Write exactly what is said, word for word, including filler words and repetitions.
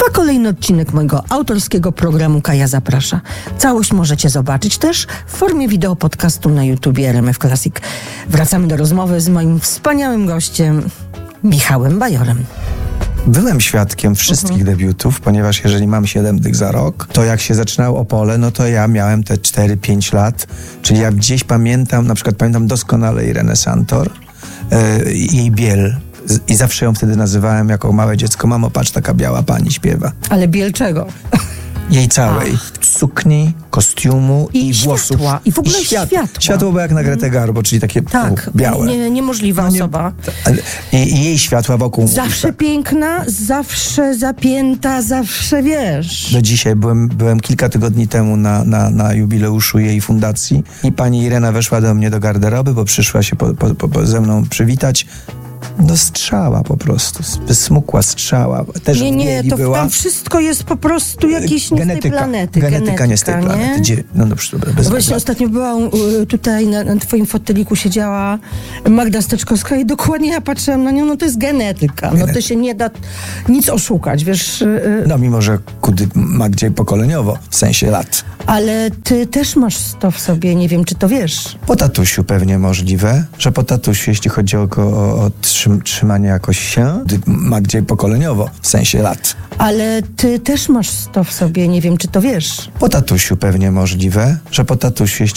Trwa kolejny odcinek mojego autorskiego programu Kaja Zaprasza. Całość możecie zobaczyć też w formie wideo podcastu na YouTubie R M F Classic. Wracamy do rozmowy z moim wspaniałym gościem, Michałem Bajorem. Byłem świadkiem wszystkich uh-huh. debiutów, ponieważ jeżeli mam siedem dych za rok, to jak się zaczynało Opole, no to ja miałem te cztery pięć lat, czyli ja gdzieś pamiętam, na przykład pamiętam doskonale Irenę Santor, yy, jej Biel. I zawsze ją wtedy nazywałem jako małe dziecko: mamo, patrz, taka biała pani śpiewa. Ale Biel czego? Jej całej. Ach. Sukni, kostiumu i, I włosów. Światła. I w ogóle I światła. światła. Światło było jak na Gretę Garbo, czyli takie tak, u, białe. Nie, niemożliwa no, nie, osoba. I, I jej światła wokół. Zawsze tak. piękna, zawsze zapięta, zawsze wiesz. Do dzisiaj. Byłem, byłem kilka tygodni temu na, na, na jubileuszu jej fundacji i pani Irena weszła do mnie do garderoby, bo przyszła się po, po, po, ze mną przywitać. No strzała po prostu, wysmukła strzała. Też nie, nie, to była. Tam wszystko jest po prostu jakieś nie genetyka, z tej planety. Genetyka, genetyka nie z tej nie? planety. Gdzie, no dobrze, dobra, bez Właśnie ostatnio była tutaj na, na twoim foteliku siedziała Magda Steczkowska i dokładnie ja patrzyłam na nią, no to jest genetyka. No to się nie da nic oszukać, wiesz. No mimo, że kudy Magdzie pokoleniowo, w sensie lat. Ale ty też masz to w sobie, nie wiem, czy to wiesz. Po tatusiu pewnie możliwe, że po tatusiu, jeśli chodzi o, o, o trzym, trzymanie jakoś się, Magdzie pokoleniowo, w sensie lat. Ale ty też masz to w sobie, nie wiem, czy to wiesz. Po tatusiu pewnie możliwe, że po tatusiu, jeśli